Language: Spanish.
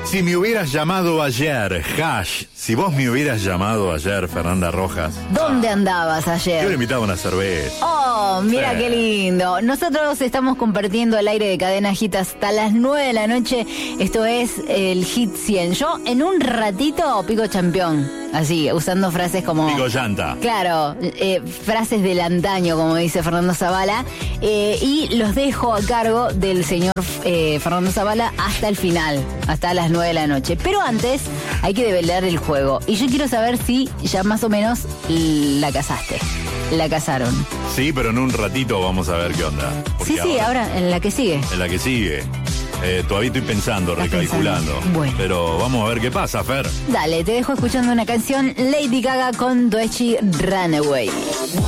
Si me hubieras llamado ayer, si vos me hubieras llamado ayer, Fernanda Rojas. ¿Dónde andabas ayer? Yo le invitaba una cerveza. Oh, mira qué lindo. Nosotros estamos compartiendo el aire de Cadena Hit hasta las 9 de la noche. Esto es el Hit 100. Yo en un ratito pico champión. Así, usando frases como... Pico llanta. Claro, frases del antaño, como dice Fernando Zavala. Y los dejo a cargo del señor Fernando Zavala hasta el final, hasta las 9 de la noche. Pero antes hay que develar el juego. Y yo quiero saber si ya más o menos la casaste. La casaron. Sí, pero en un ratito vamos a ver qué onda. Sí, ahora en la que sigue. En la que sigue. Todavía estoy pensando, recalculando. Bueno. Pero vamos a ver qué pasa, Fer. Dale, te dejo escuchando una canción, Lady Gaga con Doechii Runaway.